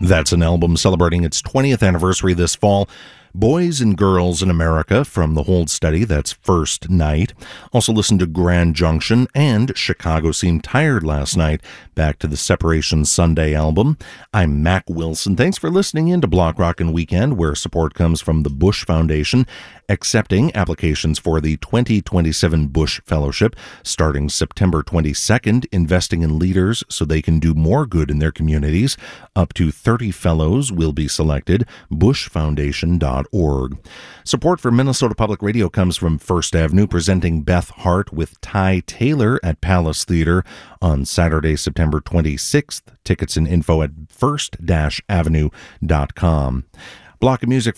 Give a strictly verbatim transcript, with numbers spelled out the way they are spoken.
That's an album celebrating its twentieth anniversary this fall. Boys and Girls in America from the Hold Steady, that's First Night. Also listen to Grand Junction and Chicago Seemed Tired Last Night, back to the Separation Sunday album. I'm Mac Wilson. Thanks for listening in to Block Rockin' Weekend, where support comes from the Bush Foundation, accepting applications for the twenty twenty-seven Bush Fellowship, starting September twenty-second, investing in leaders so they can do more good in their communities. Up to thirty fellows will be selected. bush foundation dot org. Support for Minnesota Public Radio comes from First Avenue, presenting Beth Hart with Ty Taylor at Palace Theater on Saturday, September twenty-sixth. Tickets and info at first avenue dot com. Block of music